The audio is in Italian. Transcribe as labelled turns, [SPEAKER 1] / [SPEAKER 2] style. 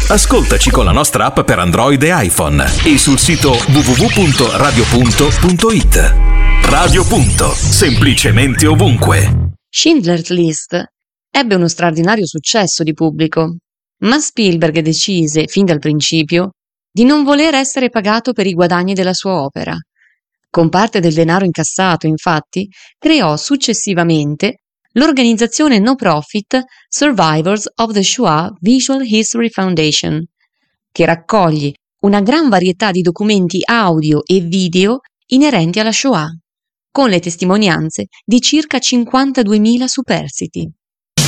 [SPEAKER 1] Ascoltaci con la nostra app per Android e iPhone e sul sito www.radiopunto.it. Radio Punto, semplicemente ovunque.
[SPEAKER 2] Schindler's List ebbe uno straordinario successo di pubblico, ma Spielberg decise, fin dal principio, di non voler essere pagato per i guadagni della sua opera. Con parte del denaro incassato, infatti, creò successivamente l'organizzazione no profit Survivors of the Shoah Visual History Foundation, che raccoglie una gran varietà di documenti audio e video inerenti alla Shoah, con le testimonianze di circa 52.000 superstiti.